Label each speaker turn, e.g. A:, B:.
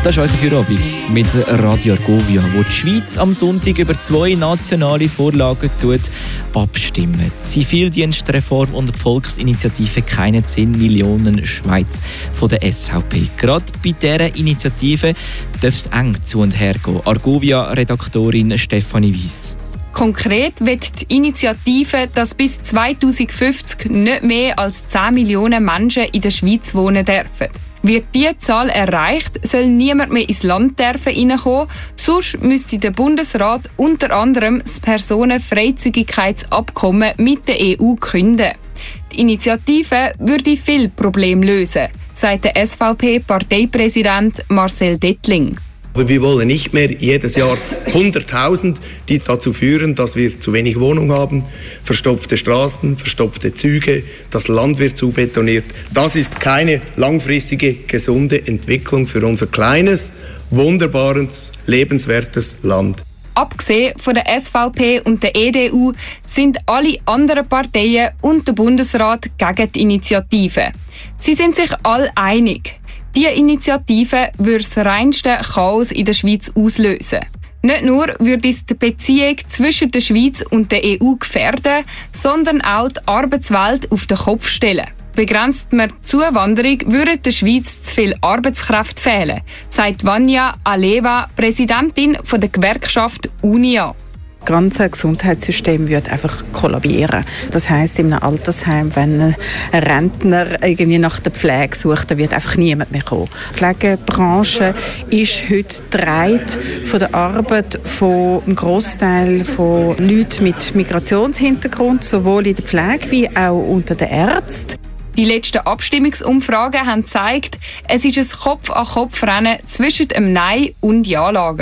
A: Das ist euch für Abend mit Radio Argovia, wo die Schweiz am Sonntag über 2 nationale Vorlagen abstimmen. Zivildienstreform und die Volksinitiative «Keine 10 Millionen Schweiz» von der SVP. Gerade bei dieser Initiative darf es eng zu und her gehen. Argovia-Redaktorin Stefanie Weiss.
B: Konkret wird die Initiative, dass bis 2050 nicht mehr als 10 Millionen Menschen in der Schweiz wohnen dürfen. Wird diese Zahl erreicht, soll niemand mehr ins Land reinkommen, sonst müsste der Bundesrat unter anderem das Personenfreizügigkeitsabkommen mit der EU künden. Die Initiative würde viele Probleme lösen, sagt der SVP-Parteipräsident Marcel Dettling.
C: Aber wir wollen nicht mehr jedes Jahr 100.000, die dazu führen, dass wir zu wenig Wohnungen haben, verstopfte Straßen, verstopfte Züge, das Land wird zubetoniert. Das ist keine langfristige, gesunde Entwicklung für unser kleines, wunderbares, lebenswertes Land.
B: Abgesehen von der SVP und der EDU sind alle anderen Parteien und der Bundesrat gegen die Initiative. Sie sind sich alle einig. Diese Initiative würde das reinste Chaos in der Schweiz auslösen. Nicht nur würde es die Beziehung zwischen der Schweiz und der EU gefährden, sondern auch die Arbeitswelt auf den Kopf stellen. Begrenzt man die Zuwanderung, würde der Schweiz zu viel Arbeitskraft fehlen, sagt Vanja Aleva, Präsidentin der Gewerkschaft UNIA.
D: Das ganze Gesundheitssystem wird einfach kollabieren. Das heisst, in einem Altersheim, wenn ein Rentner irgendwie nach der Pflege sucht, dann wird einfach niemand mehr kommen. Die Pflegebranche ist heute getragen von der Arbeit von einem Grossteil von Leuten mit Migrationshintergrund, sowohl in der Pflege wie auch unter den Ärzten.
B: Die letzten Abstimmungsumfragen haben gezeigt, es ist ein Kopf-an-Kopf-Rennen zwischen dem Nein- und Ja-Lager.